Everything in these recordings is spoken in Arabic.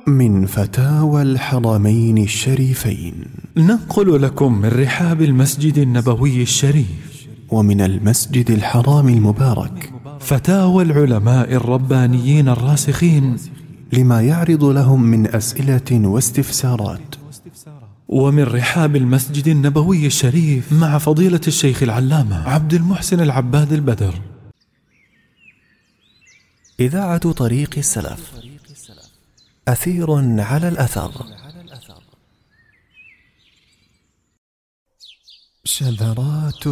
من فتاوى الحرمين الشريفين، ننقل لكم من رحاب المسجد النبوي الشريف ومن المسجد الحرام المبارك فتاوى العلماء الربانيين الراسخين لما يعرض لهم من أسئلة واستفسارات. ومن رحاب المسجد النبوي الشريف مع فضيلة الشيخ العلامة عبد المحسن العباد البدر. إذاعة طريق السلف، أثير على الأثر. شذرات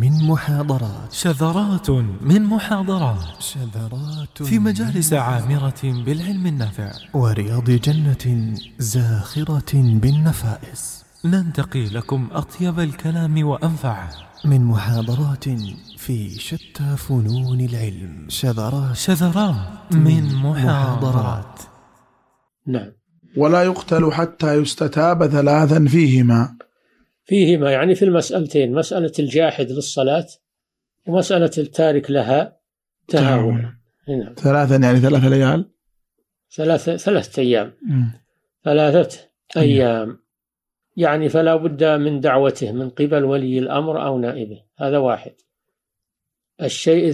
من محاضرات في مجالس عامرة بالعلم النافع ورياض جنة زاخرة بالنفائس. ننتقي لكم أطيب الكلام وأنفعه من محاضرات في شتى فنون العلم. شذرات من محاضرات. نعم. ولا يقتل حتى يستتاب ثلاثا فيهما يعني في المسألتين، مسألة الجاحد للصلاة ومسألة التارك لها تهاونا. نعم. ثلاثا يعني 3 ليال، 3 أيام. 3 أيام يعني فلا بد من دعوته من قبل ولي الأمر أو نائبه، هذا واحد. الشيء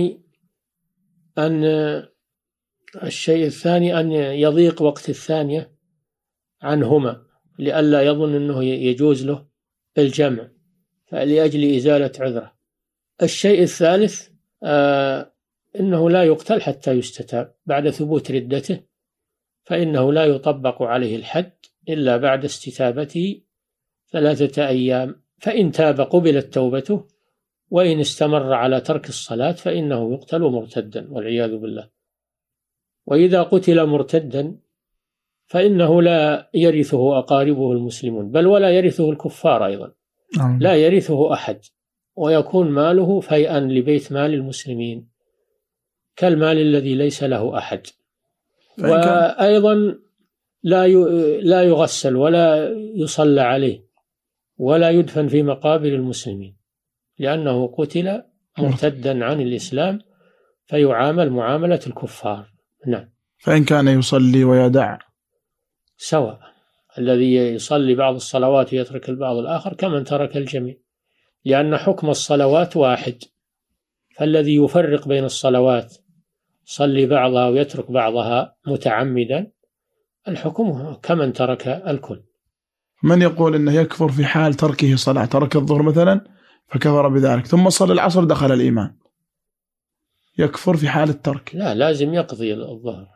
الثاني أن يضيق وقت الثانية عنهما لئلا يظن أنه يجوز له الجمع لأجل إزالة عذره. الشيء الثالث أنه لا يقتل حتى يستتاب بعد ثبوت ردته، فإنه لا يطبق عليه الحد إلا بعد استتابته 3 أيام، فإن تاب قبلت توبته، وإن استمر على ترك الصلاة فإنه يقتل مرتدا والعياذ بالله. وإذا قتل مرتدا فإنه لا يرثه أقاربه المسلمون، بل ولا يرثه الكفار أيضا، لا يرثه أحد، ويكون ماله فيئا لبيت مال المسلمين كالمال الذي ليس له أحد. وأيضا لا يغسل ولا يصلى عليه ولا يدفن في مقابر المسلمين، لأنه قتل مرتدا عن الإسلام فيعامل معاملة الكفار. نعم. فإن كان يصلي ويدع سواء، الذي يصلي بعض الصلوات ويترك البعض الآخر كمن ترك الجميع، لأن حكم الصلوات واحد، فالذي يفرق بين الصلوات يصلي بعضها ويترك بعضها متعمدا الحكم كمن ترك الكل. من يقول إنه يكفر في حال تركه صلاة، ترك الظهر مثلا فكفر بذلك ثم صلى العصر دخل الإيمان، يكفر في حال الترك؟ لا، لازم يقضي الظهر،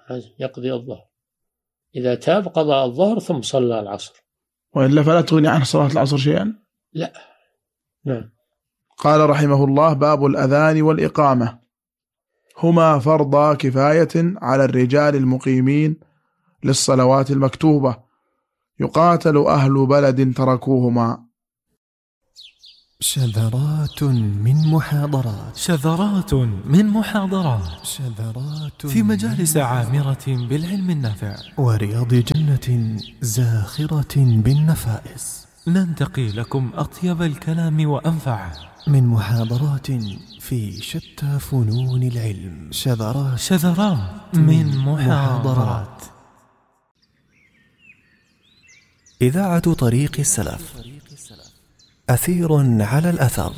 إذا تاب قضى الظهر ثم صلى العصر، وإلا فلا تغني عنه صلاة العصر شيئا. لا. نعم. قال رحمه الله: باب الأذان والإقامة، هما فرض كفاية على الرجال المقيمين للصلوات المكتوبة، يقاتل أهل بلد تركوهما. شذرات من محاضرات في مجالس عامرة بالعلم النافع ورياض جنة زاخرة بالنفائس. ننتقي لكم أطيب الكلام وأنفعه من محاضرات في شتى فنون العلم. شذرات من محاضرات. إذاعة طريق السلف، أثير على الأثر.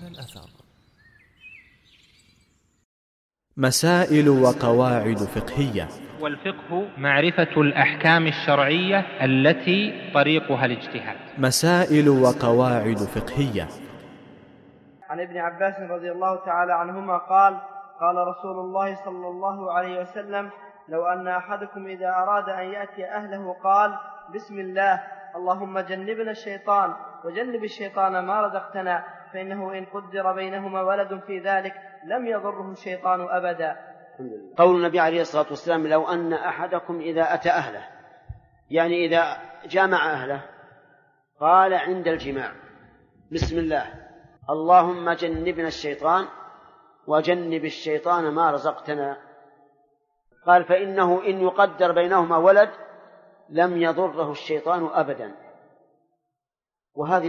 مسائل وقواعد فقهية. والفقه معرفة الأحكام الشرعية التي طريقها الاجتهاد. مسائل وقواعد فقهية. عن ابن عباس رضي الله تعالى عنهما قال: قال رسول الله صلى الله عليه وسلم: لو أن أحدكم إذا أراد أن يأتي أهله قال: بسم الله، اللهم جنبنا الشيطان وجنب الشيطان ما رزقتنا، فإنه إن قدر بينهما ولد في ذلك لم يضره الشيطان أبدا. قول النبي عليه الصلاة والسلام: لو أن أحدكم إذا أتى أهله، يعني إذا جامع أهله قال عند الجماع: بسم الله، اللهم جنبنا الشيطان وجنب الشيطان ما رزقتنا، قال: فإنه إن يقدر بينهما ولد لم يضره الشيطان أبدا. وهذه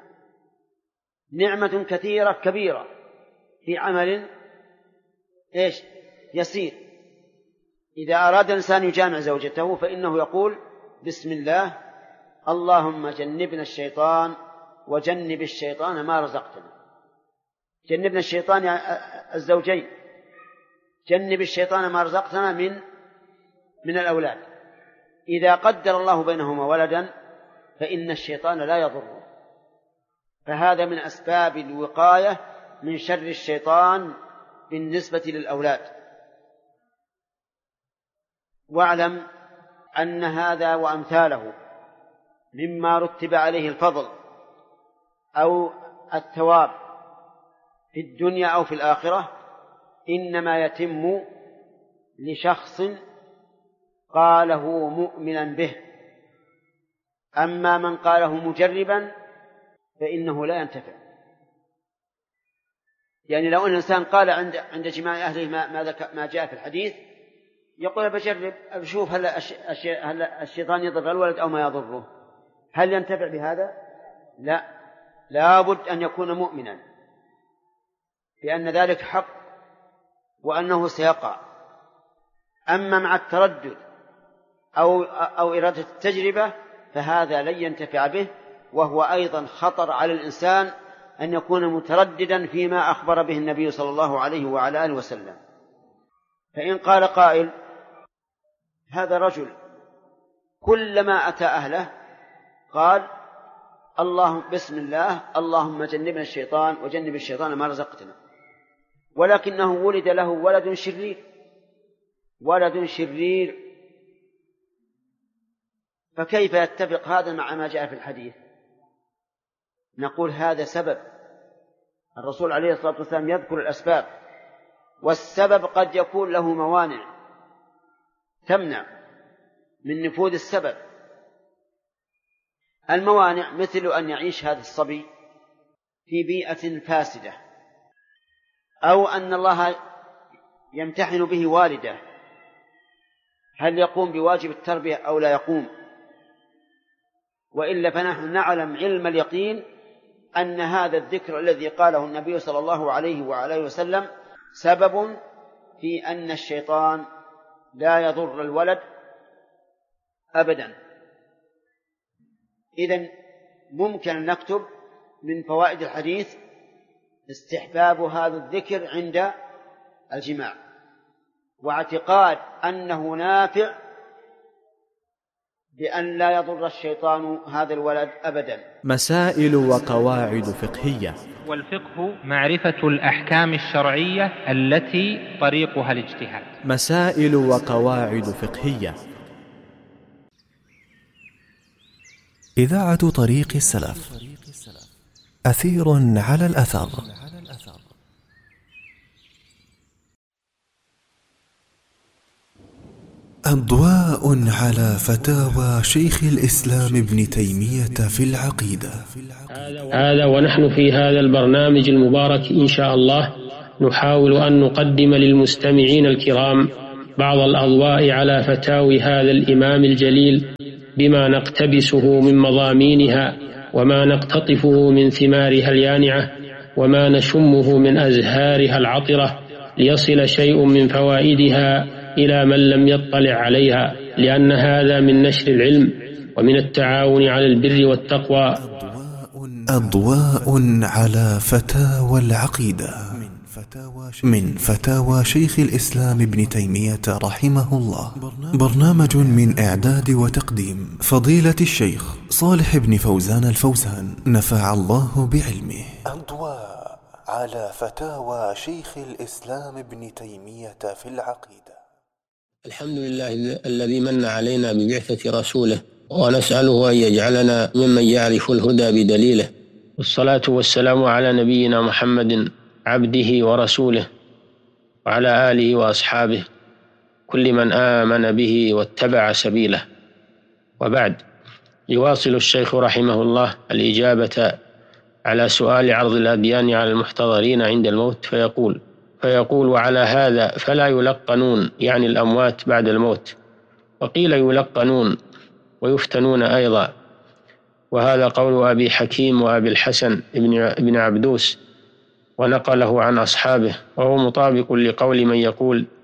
نعمة كثيرة كبيرة في عمل يسير، إذا أراد الإنسان يجامع زوجته فإنه يقول بسم الله اللهم جنبنا الشيطان وجنب الشيطان ما رزقتنا. جنبنا الشيطان يعني الزوجين، جنب الشيطان ما رزقتنا من الأولاد. إذا قدر الله بينهما ولدا فإن الشيطان لا يضره، فهذا من أسباب الوقاية من شر الشيطان بالنسبة للأولاد. واعلم أن هذا وأمثاله مما رتب عليه الفضل أو الثواب في الدنيا أو في الآخرة إنما يتم لشخص قاله مؤمنا به، أما من قاله مجربا فإنه لا ينتفع. يعني لو أن الإنسان قال عند جماع أهله ما جاء في الحديث، يقول بجرب أشوف هل الشيطان يضر الولد أو ما يضره، هل ينتفع بهذا؟ لا بد أن يكون مؤمنا بأن ذلك حق وأنه سيقع. أما مع التردد أو إرادة التجربة فهذا لن ينتفع به، وهو أيضا خطر على الإنسان أن يكون مترددا فيما أخبر به النبي صلى الله عليه وعلى آله وسلم. فإن قال قائل هذا رجل كلما أتى أهله قال بسم الله اللهم جنبنا الشيطان وجنب الشيطان ما رزقتنا، ولكنه ولد له ولد شرير، فكيف يتفق هذا مع ما جاء في الحديث؟ نقول هذا سبب. الرسول عليه الصلاة والسلام يذكر الأسباب، والسبب قد يكون له موانع تمنع من نفوذ السبب. الموانع مثل أن يعيش هذا الصبي في بيئة فاسدة، أو أن الله يمتحن به والده هل يقوم بواجب التربية أو لا يقوم. وإلا فنحن نعلم علم اليقين أن هذا الذكر الذي قاله النبي صلى الله عليه وعلى وسلم سبب في أن الشيطان لا يضر الولد أبدا. إذن ممكن أن نكتب من فوائد الحديث استحباب هذا الذكر عند الجماع، واعتقاد أنه نافع بأن لا يضر الشيطان هذا الولد أبدا. مسائل وقواعد فقهية. والفقه معرفة الأحكام الشرعية التي طريقها الاجتهاد. مسائل وقواعد فقهية. إذاعة طريق السلف، أثير على الأثر. أضواء على فتاوى شيخ الإسلام ابن تيمية في العقيدة. هذا ونحن في هذا البرنامج المبارك إن شاء الله نحاول أن نقدم للمستمعين الكرام بعض الأضواء على فتاوي هذا الإمام الجليل بما نقتبسه من مضامينها وما نقتطفه من ثمارها اليانعة وما نشمه من أزهارها العطرة، ليصل شيء من فوائدها إلى من لم يطلع عليها، لأن هذا من نشر العلم ومن التعاون على البر والتقوى. أضواء على فتاوى العقيدة من فتاوى شيخ الإسلام ابن تيمية رحمه الله. برنامج من إعداد وتقديم فضيلة الشيخ صالح بن فوزان الفوزان، نفع الله بعلمه. أضواء على فتاوى شيخ الإسلام ابن تيمية في العقيدة. الحمد لله الذي من علينا ببعثة رسوله، ونسأله أن يجعلنا ممن يعرف الهدى بدليله، والصلاة والسلام على نبينا محمد عبده ورسوله وعلى آله وأصحابه كل من آمن به واتبع سبيله. وبعد، يواصل الشيخ رحمه الله الإجابة على سؤال عرض الأديان على المحتضرين عند الموت، فيقول وعلى هذا فلا يلقنون، يعني الأموات بعد الموت، وقيل يلقنون ويفتنون أيضا، وهذا قول أبي حكيم وأبي الحسن ابن عبدوس، ونقله عن أصحابه، وهو مطابق لقول من يقول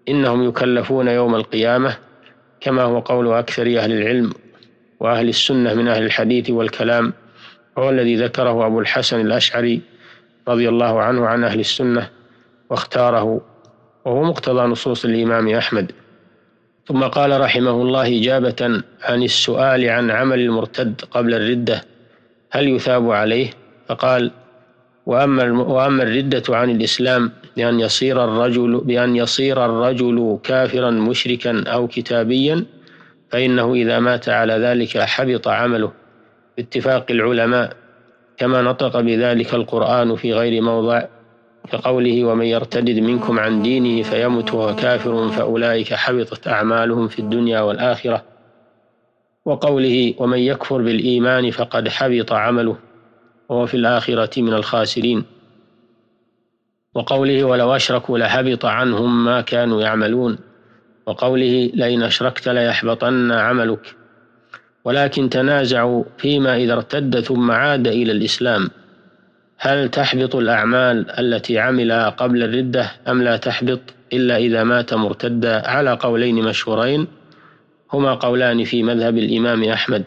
إنهم يكلفون يوم القيامة، كما هو قول أكثر أهل العلم وأهل السنة من أهل الحديث والكلام، هو الذي ذكره أبو الحسن الأشعري رضي الله عنه عن أهل السنة واختاره، وهو مقتضى نصوص الإمام أحمد. ثم قال رحمه الله إجابة عن السؤال عن عمل المرتد قبل الردة هل يثاب عليه؟ فقال: وأما الردة عن الإسلام بأن يصير الرجل كافرا مشركا أو كتابيا، فإنه إذا مات على ذلك حبط عمله باتفاق العلماء، كما نطق بذلك القرآن في غير موضع، كقوله: ومن يرتد منكم عن دينه فيمت وهو كافر فأولئك حبطت أعمالهم في الدنيا والآخرة، وقوله: ومن يكفر بالإيمان فقد حبط عمله وهو في الآخرة من الخاسرين، وقوله: ولو أشركوا لحبط عنهم ما كانوا يعملون، وقوله: لئن أشركت ليحبطن عملك. ولكن تنازعوا فيما إذا ارتد ثم عاد إلى الإسلام، هل تحبط الأعمال التي عملها قبل الردة أم لا تحبط إلا إذا مات مرتدا، على قولين مشهورين هما قولان في مذهب الإمام أحمد.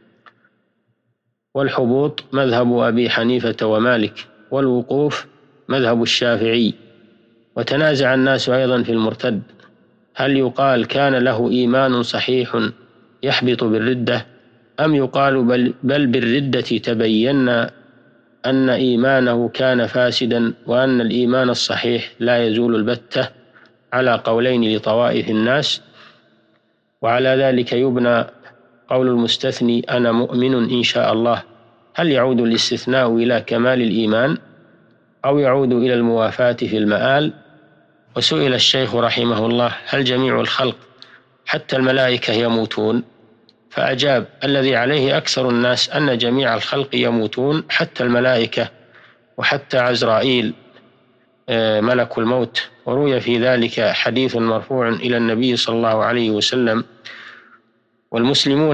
والحبوط مذهب أبي حنيفة ومالك، والوقوف مذهب الشافعي. وتنازع الناس أيضا في المرتد، هل يقال كان له إيمان صحيح يحبط بالردة، أم يقال بل بالردة تبين أن إيمانه كان فاسدا وأن الإيمان الصحيح لا يزول البتة، على قولين لطوائف الناس. وعلى ذلك يبنى قول المستثني: أنا مؤمن إن شاء الله، هل يعود الاستثناء إلى كمال الإيمان أو يعود إلى الموافاة في المآل؟ وسئل الشيخ رحمه الله: هل جميع الخلق حتى الملائكة يموتون؟ فأجاب: الذي عليه أكثر الناس أن جميع الخلق يموتون، حتى الملائكة وحتى عزرائيل ملك الموت. وروي في ذلك حديث مرفوع إلى النبي صلى الله عليه وسلم: والمسلمون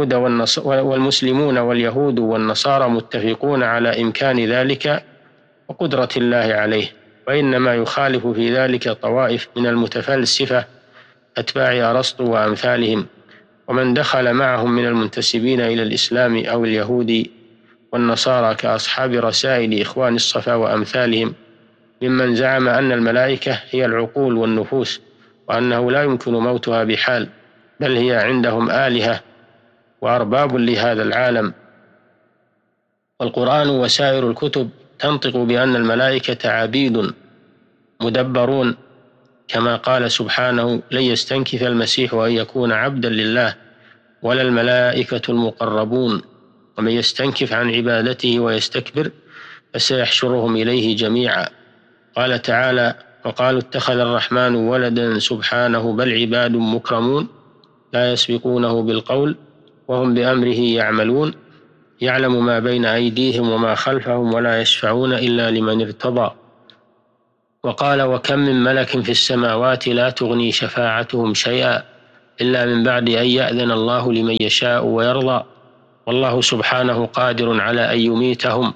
واليهود والنصارى متفقون على إمكان ذلك وقدرة الله عليه، وإنما يخالف في ذلك طوائف من المتفلسفة أتباع أرسطو وأمثالهم، ومن دخل معهم من المنتسبين إلى الإسلام أو اليهود والنصارى كأصحاب رسائل إخوان الصفا وأمثالهم، ممن زعم أن الملائكة هي العقول والنفوس، وأنه لا يمكن موتها بحال، بل هي عندهم آلهة وأرباب لهذا العالم. والقرآن وسائر الكتب تنطق بأن الملائكة عبيد مدبرون، كما قال سبحانه: لن يستنكف المسيح أن يكون عبدا لله ولا الملائكة المقربون، ومن يستنكف عن عبادته ويستكبر فسيحشرهم إليه جميعا. قال تعالى: وقالوا اتخذ الرحمن ولدا سبحانه بل عباد مكرمون لا يسبقونه بالقول وهم بأمره يعملون، يعلم ما بين أيديهم وما خلفهم ولا يشفعون إلا لمن ارتضى. وقال: وكم من ملك في السماوات لا تغني شفاعتهم شيئا إلا من بعد أن يأذن الله لمن يشاء ويرضى، والله سبحانه قادر على أن يميتهم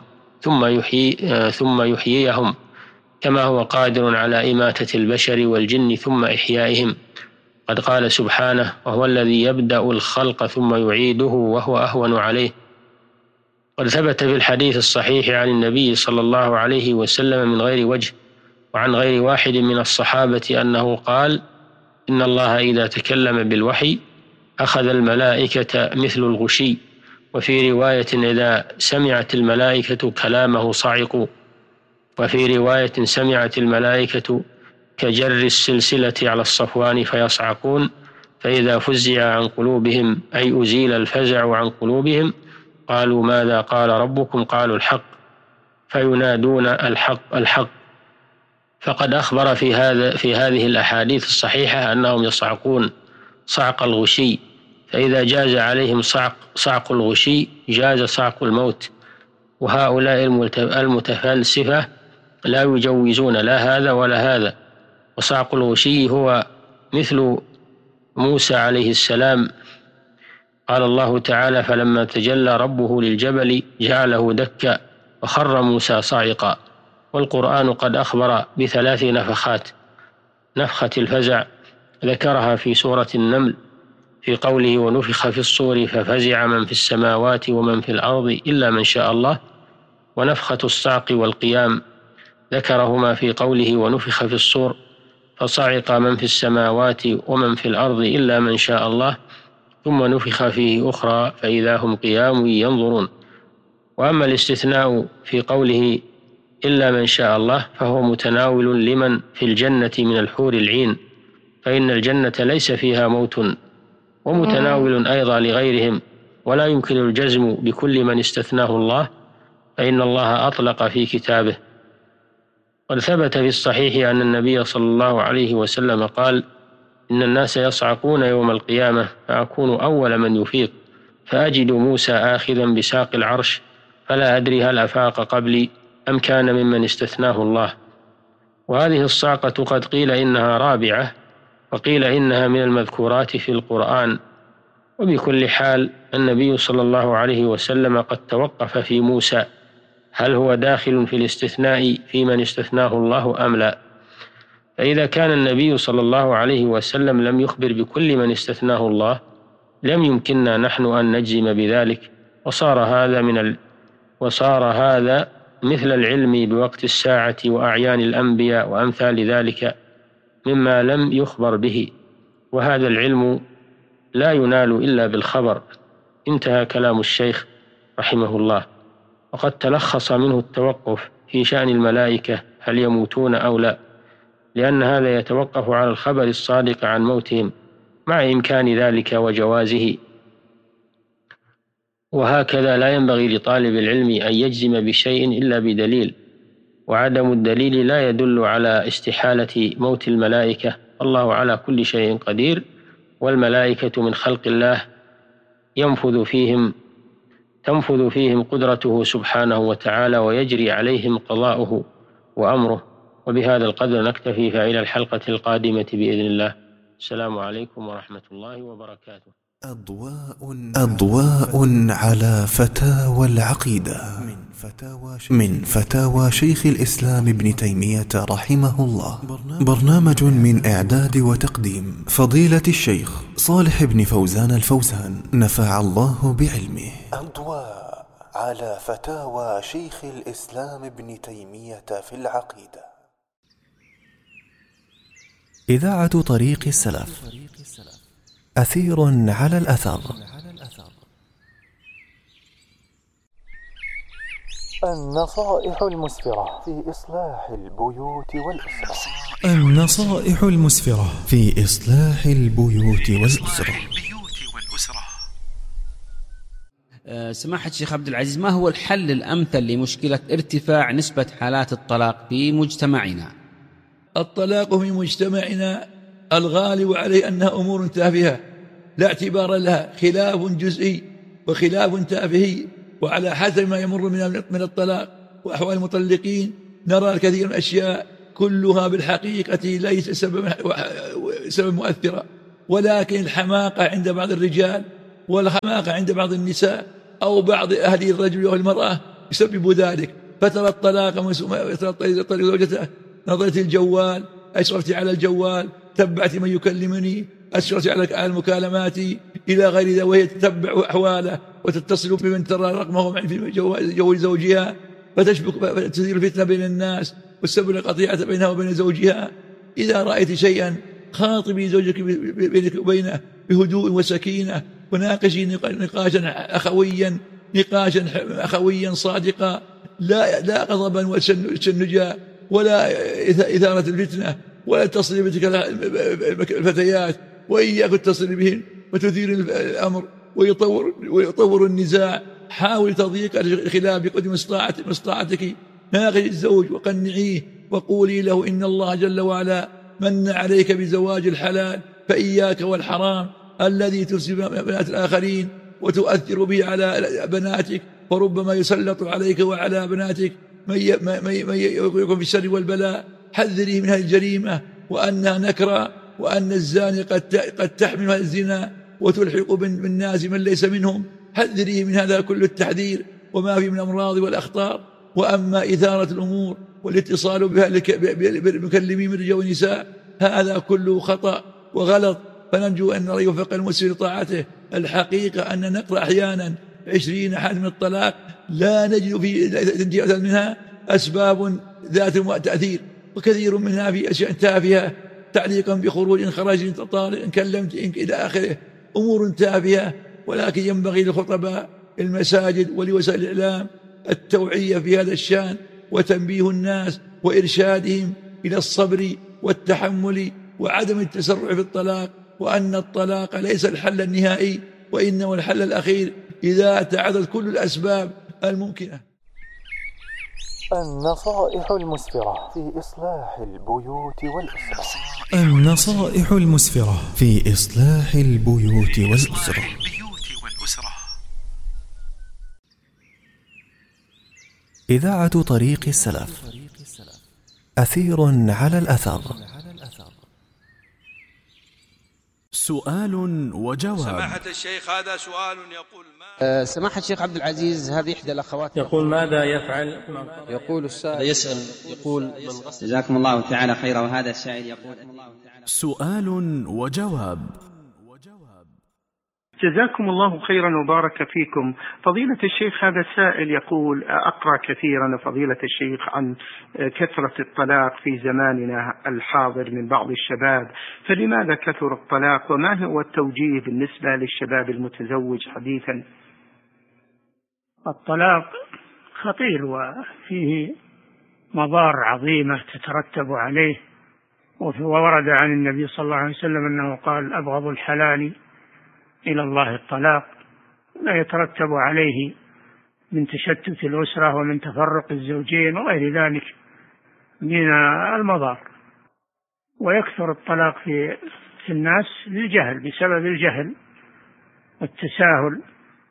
ثم يحييهم، كما هو قادر على إماتة البشر والجن ثم إحيائهم. قد قال سبحانه: وهو الذي يبدأ الخلق ثم يعيده وهو أهون عليه. قد ثبت في الحديث الصحيح عن النبي صلى الله عليه وسلم من غير وجه وعن غير واحد من الصحابة أنه قال: إن الله إذا تكلم بالوحي أخذ الملائكة مثل الغشي، وفي رواية: إذا سمعت الملائكة كلامه صعقوا، وفي رواية: سمعت الملائكة كجر السلسلة على الصفوان فيصعقون، فإذا فزع عن قلوبهم أي أزيل الفزع عن قلوبهم قالوا: ماذا قال ربكم؟ قالوا: الحق، فينادون: الحق الحق. فقد أخبر في هذه الأحاديث الصحيحة أنهم يصعقون صعق الغشي، فإذا جاز عليهم صعق الغشي جاز صعق الموت. وهؤلاء المتفلسفة لا يجوزون لا هذا ولا هذا. وصعق الغشي هو مثل موسى عليه السلام، قال الله تعالى: فلما تجلى ربه للجبل جعله دكا وخر موسى صاعقا. والقرآن قد أخبر ب3 نفخات، نفخة الفزع ذكرها في سورة النمل في قوله ونفخ في الصور ففزع من في السماوات ومن في الأرض إلا من شاء الله، ونفخة الصعق والقيام ذكرهما في قوله ونفخ في الصور فصعق من في السماوات ومن في الأرض إلا من شاء الله، ثم نفخ فيه أخرى فإذا هم قيام ينظرون. وأما الاستثناء في قوله إلا من شاء الله فهو متناول لمن في الجنة من الحور العين، فإن الجنة ليس فيها موت، ومتناول أيضا لغيرهم، ولا يمكن الجزم بكل من استثناه الله، فإن الله أطلق في كتابه. قد ثبت في الصحيح أن النبي صلى الله عليه وسلم قال إن الناس يصعقون يوم القيامة فأكون أول من يفيق، فأجد موسى آخذا بساق العرش، فلا أدري هل أفاق قبلي أم كان ممن استثناه الله. وهذه الصعقة قد قيل إنها رابعة، وقيل إنها من المذكورات في القرآن. وبكل حال النبي صلى الله عليه وسلم قد توقف في موسى هل هو داخل في الاستثناء في من استثناه الله أم لا. فإذا كان النبي صلى الله عليه وسلم لم يخبر بكل من استثناه الله لم يمكننا نحن أن نجزم بذلك، وصار هذا مثل العلم بوقت الساعة وأعيان الأنبياء وأمثال ذلك مما لم يخبر به، وهذا العلم لا ينال إلا بالخبر. انتهى كلام الشيخ رحمه الله. وقد تلخص منه التوقف في شأن الملائكة هل يموتون أو لا، لأن هذا يتوقف على الخبر الصادق عن موتهم مع إمكان ذلك وجوازه. وهكذا لا ينبغي لطالب العلم أن يجزم بشيء إلا بدليل، وعدم الدليل لا يدل على استحالة موت الملائكة. الله على كل شيء قدير، والملائكة من خلق الله تنفذ فيهم قدرته سبحانه وتعالى، ويجري عليهم قضاؤه وأمره. وبهذا القدر نكتفي، فإلى الحلقة القادمة بإذن الله. السلام عليكم ورحمة الله وبركاته. أضواء على فتاوى العقيدة من فتاوى شيخ الإسلام ابن تيمية رحمه الله. برنامج من إعداد وتقديم فضيلة الشيخ صالح بن فوزان الفوزان، نفع الله بعلمه. أضواء على فتاوى شيخ الإسلام ابن تيمية في العقيدة. إذاعة طريق السلف، أثير على الأثر. النصائح المسفرة في إصلاح البيوت والأسرة. النصائح المسفرة في إصلاح البيوت والأسرة. سماحة الشيخ عبد العزيز، ما هو الحل الأمثل لمشكلة ارتفاع نسبة حالات الطلاق في مجتمعنا؟ الطلاق في مجتمعنا الغالب عليه أنها أمور تافهة لا اعتبار لها، خلاف جزئي وخلاف تافهي، وعلى حسب ما يمر من الطلاق وأحوال المطلقين نرى الكثير من الأشياء كلها بالحقيقة ليس سبب مؤثرة، ولكن الحماقة عند بعض الرجال والحماقة عند بعض النساء أو بعض أهل الرجل والمرأة يسبب ذلك. فترى الطلاق زوجته، نظرت الجوال، أشرفت على الجوال، تبعت من يكلمني، أشرفت على المكالمات إلى غير ذلك، وهي تتبع أحواله وتتصل بمن ترى رقمه في جوال زوجها، فتثير الفتنة بين الناس والسبب القطيعة بينها وبين زوجها. إذا رأيت شيئا خاطبي زوجك بينك وبينه بهدوء وسكينة، وناقشي نقاشا أخويا صادقا، لا غضبا وتشنجا ولا إثارة الفتنة، ولا تصل بتلك الفتيات، وإياك تتصل بهن وتثير الأمر ويطور النزاع. حاول تضييق الخلاف بقدر مستطاعتك. ناقش الزوج وقنعيه وقولي له إن الله جل وعلا من عليك بزواج الحلال، فإياك والحرام الذي تفسد بنات الآخرين وتؤثر به على بناتك، فربما يسلط عليك وعلى بناتك من يكون في الشر والبلاء. حذري من هذه الجريمة وأنها نكرة، وأن الزاني قد تحمل هذا الزنا وتلحق بالناس من ليس منهم. حذري من هذا كل التحذير وما فيه من الأمراض والأخطار. وأما إثارة الأمور والاتصال بها بالمكلمين من رجال ونساء، هذا كله خطأ وغلط. فنرجو أن الله يوفق المسلم لطاعته. الحقيقة أن نقرأ أحيانا 20 حال من الطلاق لا نجد في منها أسباب ذات تأثير، وكثير منها في أشياء تافهة، تعليقا بخروج، خرج، طارق، كلمت، إلى آخره، أمور تافهة. ولكن ينبغي للخطباء المساجد ولوسائل الإعلام التوعية في هذا الشأن، وتنبيه الناس وإرشادهم إلى الصبر والتحمل وعدم التسرع في الطلاق، وأن الطلاق ليس الحل النهائي، وإنما الحل الأخير إذا تعدت كل الأسباب الممكنة. النصائح المسفرة في إصلاح البيوت والأسرة. النصائح المسفرة في إصلاح البيوت والأسرة. إذاعة طريق السلف، أثير على الأثر. سؤال وجواب. سماحة الشيخ، هذا سؤال يقول سماحة الشيخ عبد العزيز، هذه إحدى الأخوات يقول ماذا يفعل؟ يقول السائل يسأل يقول جزاكم الله تعالى خيرا. وهذا السائل يقول سؤال وجواب. جزاكم الله خيرا وبارك فيكم. فضيلة الشيخ، هذا السائل يقول أقرأ كثيرا فضيلة الشيخ عن كثرة الطلاق في زماننا الحاضر من بعض الشباب، فلماذا كثر الطلاق، وما هو التوجيه بالنسبة للشباب المتزوج حديثا؟ الطلاق خطير وفيه مضار عظيمة تترتب عليه، وورد عن النبي صلى الله عليه وسلم أنه قال: أبغض الحلال إلى الله الطلاق، لا يترتب عليه من تشتت الأسرة ومن تفرق الزوجين وغير ذلك من المضار. ويكثر الطلاق في الناس للجهل، بسبب الجهل والتساهل،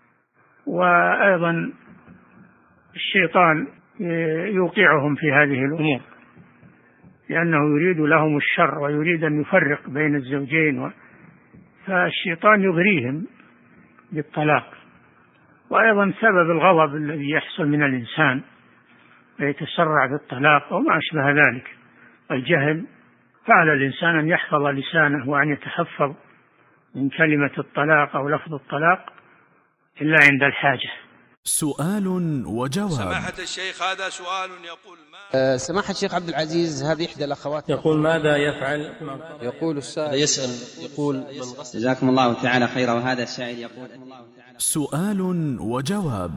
وأيضا الشيطان يوقعهم في هذه الأمور لأنه يريد لهم الشر ويريد أن يفرق بين الزوجين، فالشيطان يغريهم بالطلاق. وأيضا سبب الغضب الذي يحصل من الإنسان ويتسرع بالطلاق وما أشبه ذلك، الجهل. فعلى الإنسان أن يحفظ لسانه وأن يتحفظ من كلمة الطلاق أو لفظ الطلاق إلا عند الحاجة. سؤال وجواب. سماحة الشيخ، هذا سؤال يقول سماحة الشيخ عبد العزيز، هذه إحدى الأخوات يقول ماذا يفعل؟ يقول السائل يسأل يقول جزاكم الله تعالى خيرا. وهذا السائل يقول سؤال وجواب.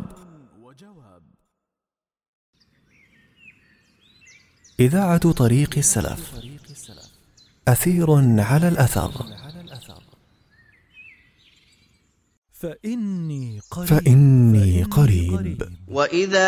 إذاعة طريق السلف، أثير على الأثر. فإني قريب. وإذا